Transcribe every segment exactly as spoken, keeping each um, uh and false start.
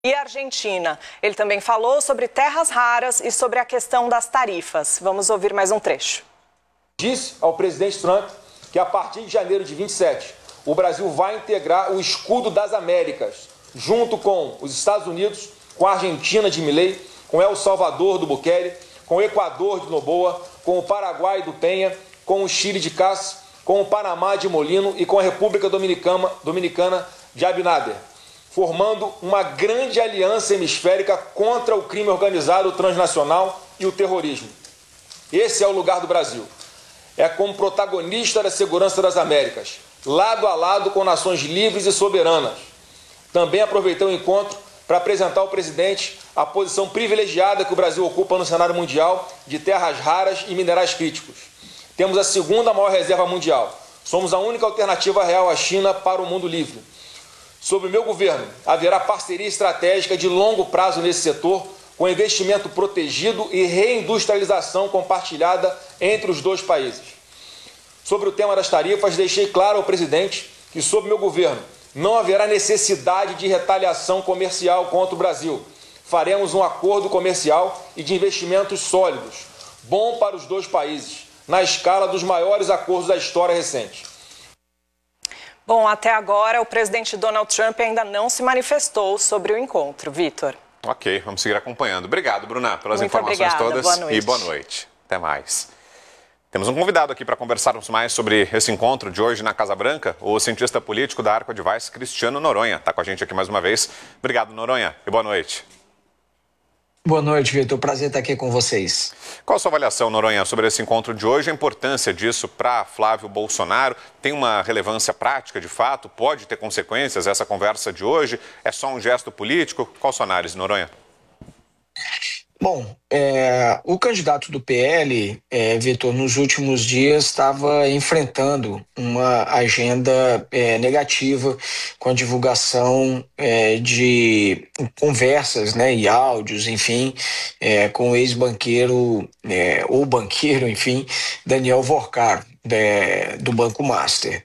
E a Argentina. Ele também falou sobre terras raras e sobre a questão das tarifas. Vamos ouvir mais um trecho. Disse ao presidente Trump que a partir de janeiro de vinte e sete, o Brasil vai integrar o escudo das Américas, junto com os Estados Unidos, com a Argentina de Milei, com El Salvador do Bukele, com o Equador de Noboa, com o Paraguai do Penha, com o Chile de Kast, com o Panamá de Molino e com a República Dominicana, Dominicana de Abinader, formando uma grande aliança hemisférica contra o crime organizado transnacional e o terrorismo. Esse é o lugar do Brasil. É como protagonista da segurança das Américas, lado a lado com nações livres e soberanas. Também aproveitei o encontro para apresentar ao presidente a posição privilegiada que o Brasil ocupa no cenário mundial de terras raras e minerais críticos. Temos a segunda maior reserva mundial. Somos a única alternativa real à China para o mundo livre. Sob o meu governo, haverá parceria estratégica de longo prazo nesse setor, com investimento protegido e reindustrialização compartilhada entre os dois países. Sobre o tema das tarifas, deixei claro ao presidente que, sob meu governo, não haverá necessidade de retaliação comercial contra o Brasil. Faremos um acordo comercial e de investimentos sólidos, bom para os dois países, na escala dos maiores acordos da história recente. Bom, até agora o presidente Donald Trump ainda não se manifestou sobre o encontro. Vitor. Ok, vamos seguir acompanhando. Obrigado, Bruna, pelas Muito informações obrigada. todas. Boa noite. E boa noite. Até mais. Temos um convidado aqui para conversarmos mais sobre esse encontro de hoje na Casa Branca, o cientista político da Arco Advice, Cristiano Noronha. Está com a gente aqui mais uma vez. Obrigado, Noronha, e boa noite. Boa noite, Vitor. Prazer estar aqui com vocês. Qual a sua avaliação, Noronha, sobre esse encontro de hoje? A importância disso para Flávio Bolsonaro? Tem uma relevância prática, de fato? Pode ter consequências essa conversa de hoje? É só um gesto político? Qual a sua análise, Noronha? Bom, é, o candidato do P L, é, Vitor, nos últimos dias estava enfrentando uma agenda é, negativa com a divulgação é, de conversas, né, e áudios, enfim, é, com o ex-banqueiro, é, ou banqueiro, enfim, Daniel Vorcar, é, do Banco Master.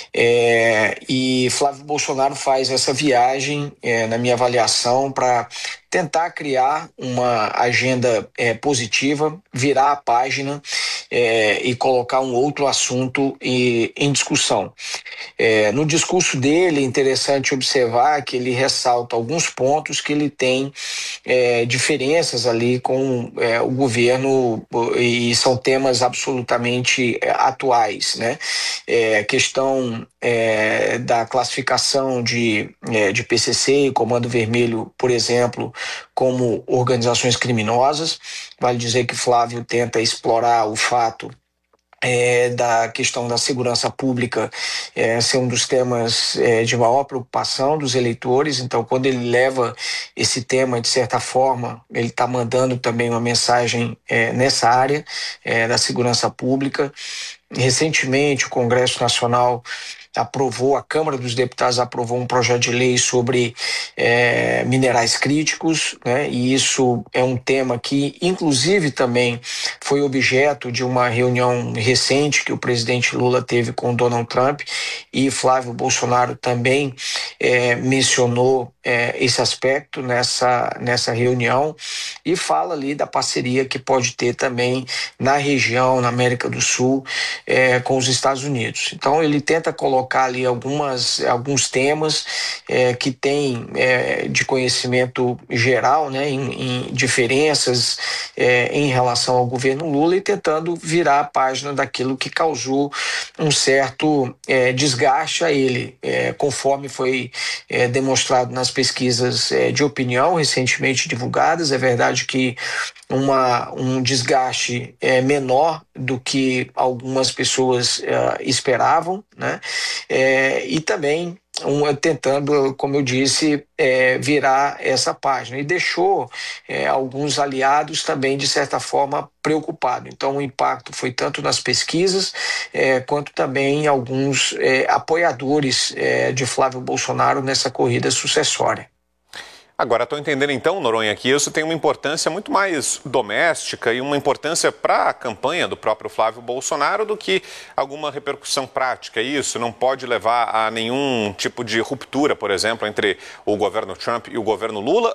É, e Flávio Bolsonaro faz essa viagem, é, na minha avaliação, para tentar criar uma agenda é, positiva, virar a página é, e colocar um outro assunto e, em discussão. É, no discurso dele, é interessante observar que ele ressalta alguns pontos que ele tem é, diferenças ali com é, o governo, e são temas absolutamente é, atuais, né? É, questão é, da classificação de, é, de P C C e Comando Vermelho, por exemplo, como organizações criminosas. Vale dizer que Flávio tenta explorar o fato É, da questão da segurança pública é, ser um dos temas é, de maior preocupação dos eleitores. Então, quando ele leva esse tema, de certa forma, ele está mandando também uma mensagem é, nessa área é, da segurança pública. Recentemente, o Congresso Nacional aprovou, a Câmara dos Deputados aprovou um projeto de lei sobre é, minerais críticos, né? E isso é um tema que, inclusive, também foi objeto de uma reunião recente que o presidente Lula teve com Donald Trump, e Flávio Bolsonaro também é, mencionou é, esse aspecto nessa, nessa reunião, e fala ali da parceria que pode ter também na região, na América do Sul, é, com os Estados Unidos. Então, ele tenta colocar colocar ali algumas, alguns temas é, que tem é, de conhecimento geral, né, em, em diferenças é, em relação ao governo Lula, e tentando virar a página daquilo que causou um certo é, desgaste a ele, é, conforme foi é, demonstrado nas pesquisas é, de opinião recentemente divulgadas. É verdade que Uma, um desgaste é, menor do que algumas pessoas é, esperavam, né? É, e também um, tentando, como eu disse, é, virar essa página, e deixou é, alguns aliados também, de certa forma, preocupados. Então, o impacto foi tanto nas pesquisas é, quanto também em alguns é, apoiadores é, de Flávio Bolsonaro nessa corrida sucessória. Agora, estou entendendo então, Noronha, que isso tem uma importância muito mais doméstica e uma importância para a campanha do próprio Flávio Bolsonaro do que alguma repercussão prática. Isso não pode levar a nenhum tipo de ruptura, por exemplo, entre o governo Trump e o governo Lula,